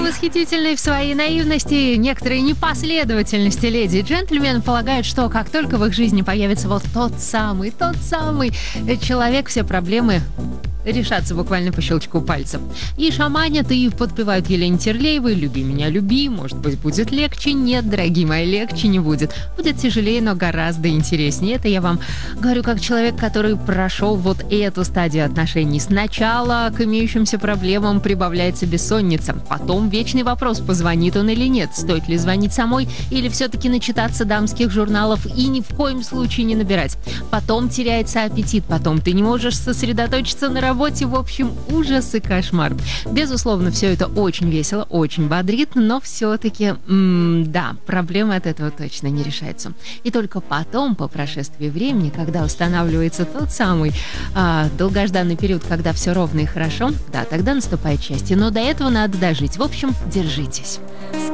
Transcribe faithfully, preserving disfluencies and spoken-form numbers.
Восхитительные в своей наивности, некоторые непоследовательности леди и джентльмены полагают, что как только в их жизни появится вот тот самый, тот самый человек, все проблемы решаться буквально по щелчку пальцев. И шаманят, и подпевают Елене Терлеевой: «Люби меня, люби, может быть, будет легче». Нет, дорогие мои, легче не будет. Будет тяжелее, но гораздо интереснее. Это я вам говорю как человек, который прошел вот эту стадию отношений. Сначала к имеющимся проблемам прибавляется бессонница. Потом вечный вопрос, позвонит он или нет. Стоит ли звонить самой, или все-таки начитаться дамских журналов и ни в коем случае не набирать. Потом теряется аппетит. Потом ты не можешь сосредоточиться на работе. работе, в общем, ужас и кошмар. Безусловно, все это очень весело, очень бодрит, но все-таки, м- да, проблема от этого точно не решается. И только потом, по прошествии времени, когда устанавливается тот самый а, долгожданный период, когда все ровно и хорошо, да, тогда наступает счастье. Но до этого надо дожить. В общем, держитесь.